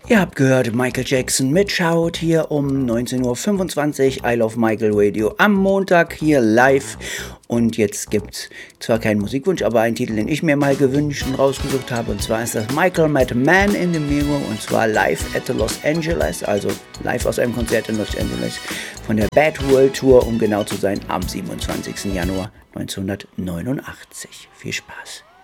Ihr habt gehört Michael Jackson mit Shout hier um 19:25 Uhr, I Love Michael Radio am Montag hier live. Und jetzt gibt's zwar keinen Musikwunsch, aber einen Titel, den ich mir mal gewünscht und rausgesucht habe. Und zwar ist das Michael Met Man in the Mirror und zwar live at the Los Angeles, also live aus einem Konzert in Los Angeles von der Bad World Tour, um genau zu sein, am 27. Januar 1989. Viel Spaß.